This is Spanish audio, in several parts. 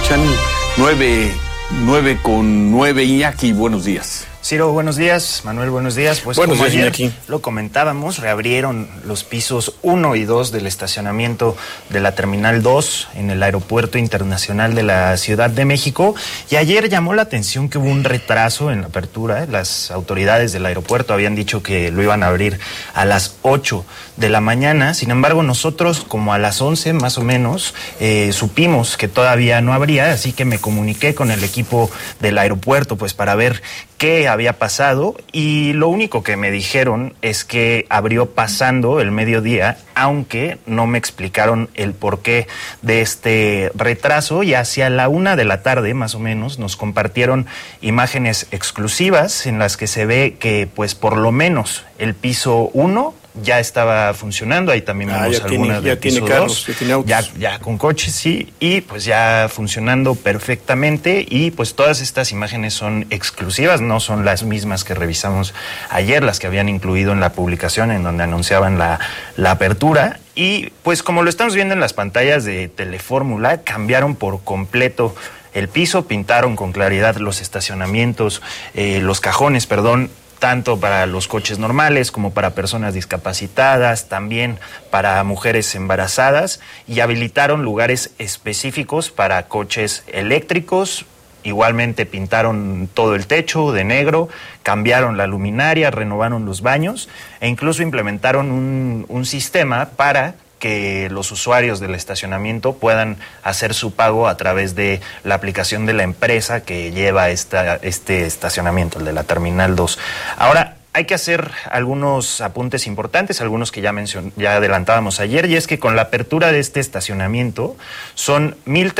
escuchan 9:09. Iñaki, buenos días. Ciro, buenos días. Manuel, buenos días. Pues buenos como días, ayer Iñaki. Lo comentábamos, reabrieron los pisos 1 y 2 del estacionamiento de la Terminal 2 en el Aeropuerto Internacional de la Ciudad de México. Y ayer llamó la atención que hubo un retraso en la apertura. Las autoridades del aeropuerto habían dicho que lo iban a abrir a las 8 de la mañana. Sin embargo, nosotros como a las 11 más o menos supimos que todavía no abría, así que me comuniqué con el equipo del aeropuerto pues para ver qué había pasado, y lo único que me dijeron es que abrió pasando el mediodía, aunque no me explicaron el porqué de este retraso. Y hacia la 1 de la tarde más o menos nos compartieron imágenes exclusivas en las que se ve que pues por lo menos el piso 1 ya estaba funcionando. Ahí también vemos algunas del piso 2, ya con coches, sí, y pues ya funcionando perfectamente. Y pues todas estas imágenes son exclusivas, no son las mismas que revisamos ayer, las que habían incluido en la publicación en donde anunciaban la apertura. Y pues como lo estamos viendo en las pantallas de Telefórmula, cambiaron por completo el piso, pintaron con claridad los estacionamientos, los cajones, tanto para los coches normales como para personas discapacitadas, también para mujeres embarazadas, y habilitaron lugares específicos para coches eléctricos. Igualmente pintaron todo el techo de negro, cambiaron la luminaria, renovaron los baños e incluso implementaron un sistema para que los usuarios del estacionamiento puedan hacer su pago a través de la aplicación de la empresa que lleva este estacionamiento, el de la Terminal 2. Ahora, hay que hacer algunos apuntes importantes, algunos que ya adelantábamos ayer, y es que con la apertura de este estacionamiento son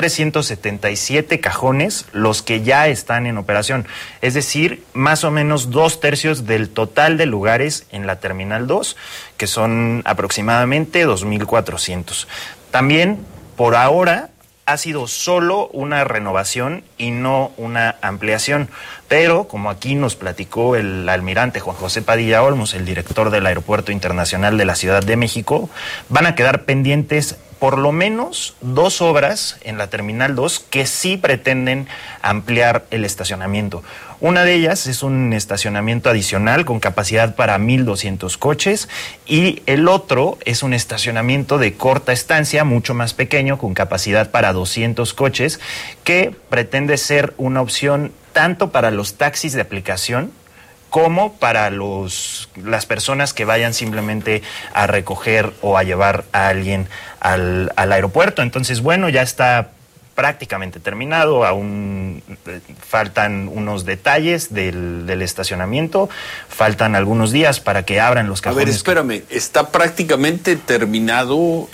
1,377 cajones los que ya están en operación, es decir, más o menos 2/3 del total de lugares en la Terminal 2, que son aproximadamente 2,400. También, por ahora, ha sido solo una renovación y no una ampliación, pero como aquí nos platicó el almirante Juan José Padilla Olmos, el director del Aeropuerto Internacional de la Ciudad de México, van a quedar pendientes por lo menos 2 obras en la Terminal 2 que sí pretenden ampliar el estacionamiento. Una de ellas es un estacionamiento adicional con capacidad para 1,200 coches, y el otro es un estacionamiento de corta estancia, mucho más pequeño, con capacidad para 200 coches, que pretende ser una opción tanto para los taxis de aplicación como para las personas que vayan simplemente a recoger o a llevar a alguien al aeropuerto. Entonces, bueno, ya está prácticamente terminado, aún faltan unos detalles del estacionamiento, faltan algunos días para que abran los cajones. A ver, espérame, ¿está prácticamente terminado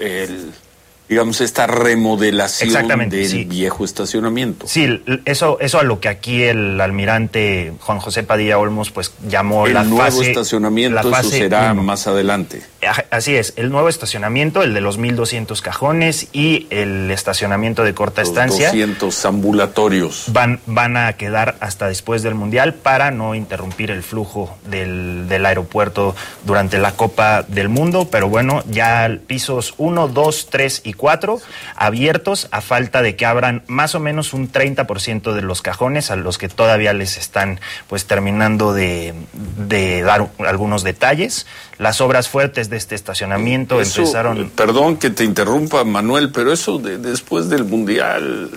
esta remodelación del viejo estacionamiento? Sí, eso a lo que aquí el almirante Juan José Padilla Olmos pues llamó el nuevo estacionamiento. Eso será más adelante. Así es, el nuevo estacionamiento, el de los 1,200 cajones y el estacionamiento de corta estancia. 200 ambulatorios. Van a quedar hasta después del Mundial para no interrumpir el flujo del aeropuerto durante la Copa del Mundo. Pero bueno, ya pisos 1, 2, 3 y 4 abiertos, a falta de que abran más o menos un 30% de los cajones, a los que todavía les están pues terminando de dar algunos detalles. Las obras fuertes de este estacionamiento empezaron... Perdón que te interrumpa, Manuel, pero eso después del Mundial,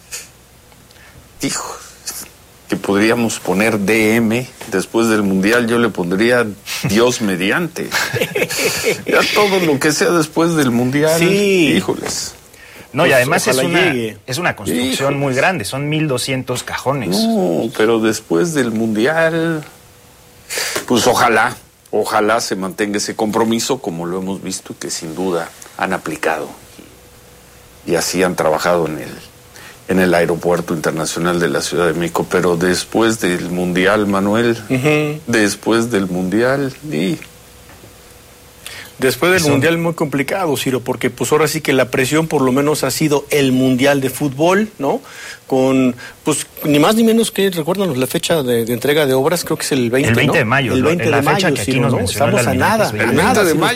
hijo, que podríamos poner DM después del Mundial, yo le pondría Dios mediante. Ya todo lo que sea después del Mundial, sí. Híjoles. No, y además es una construcción muy grande, son 1,200 cajones. No, pero después del Mundial, pues ojalá se mantenga ese compromiso, como lo hemos visto, que sin duda han aplicado. Y así han trabajado en el Aeropuerto Internacional de la Ciudad de México. Pero después del Mundial, Manuel, después del Mundial, Después del Mundial muy complicado, Ciro, porque pues ahora sí que la presión por lo menos ha sido el Mundial de fútbol, ¿no? Con, pues, ni más ni menos que, recuérdanos la fecha de entrega de obras, creo que es el 20, el 20 ¿no? de mayo. El 20 de mayo, fecha que aquí nos mencionó estamos a nada, el 20 de mayo.